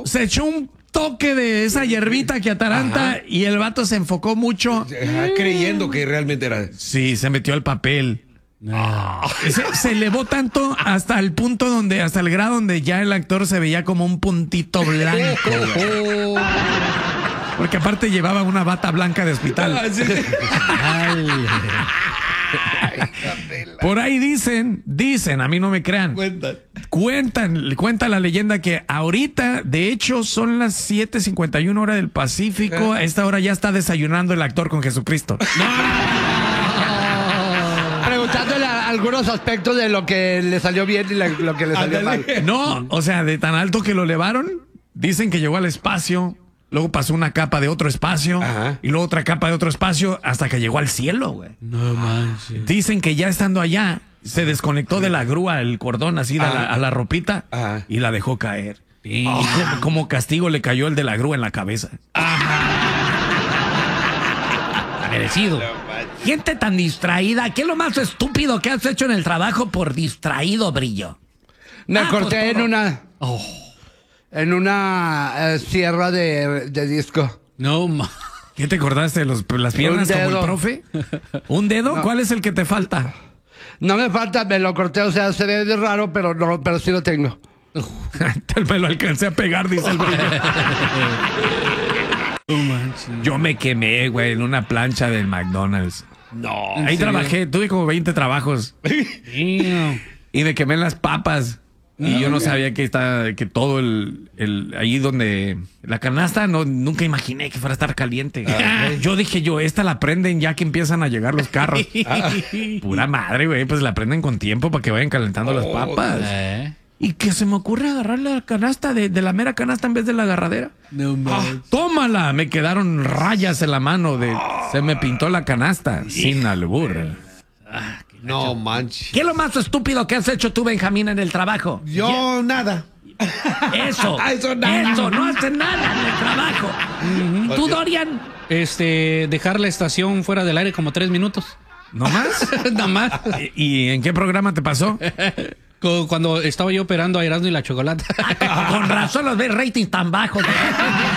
se echó un toque de esa hierbita que ataranta. Ajá. Y el vato se enfocó mucho. Creyendo que realmente era. Sí, se metió al papel. Se elevó tanto hasta el punto donde, hasta el grado donde ya el actor se veía como un puntito blanco. Porque aparte llevaba una bata blanca de hospital. Por ahí dicen, a mí no me crean. Cuenta la leyenda que ahorita, de hecho, son las 7:51 hora del Pacífico. A esta hora ya está desayunando el actor con Jesucristo. Preguntándole algunos aspectos de lo que le salió bien y lo que le salió mal. No, o sea, de tan alto que lo elevaron, dicen que llegó al espacio, luego pasó una capa de otro espacio, y luego otra capa de otro espacio, hasta que llegó al cielo, güey. No manches. Dicen que ya estando allá, se desconectó de la grúa el cordón así a la ropita y la dejó caer. Y como castigo le cayó el de la grúa en la cabeza. Merecido. Gente tan distraída. ¿Qué es lo más estúpido que has hecho en el trabajo por distraído, Brillo? Me corté en una sierra de disco. No, ¿Qué te cortaste? ¿Las piernas como el profe? ¿Un dedo? No. ¿Cuál es el que te falta? No me falta, me lo corté, o sea, se ve raro, pero sí lo tengo. Me lo alcancé a pegar, dice el Brillo. Yo me quemé, güey, en una plancha del McDonald's. No. Ahí trabajé, tuve como 20 trabajos. Y me quemé en las papas. Y yo no sabía que todo ahí donde la canasta, nunca imaginé que fuera a estar caliente. Yo dije, esta la prenden ya que empiezan a llegar los carros. Pura madre, güey, pues la prenden con tiempo para que vayan calentando las papas. Y que se me ocurre agarrar la canasta de la mera canasta en vez de la agarradera. No ¡Tómala! Me quedaron rayas en la mano. Se me pintó la canasta. Sin albur. No manches. ¿Qué es lo más estúpido que has hecho tú, Benjamín, en el trabajo? Yo nada. Eso no hace nada en el trabajo. ¿Y tú, Dorian? Dejar la estación fuera del aire como 3 minutos. ¿No más? No más. ¿Y en qué programa te pasó? Cuando estaba yo operando a Erasmo y la Chocolata. Con razón los ves ratings tan bajos.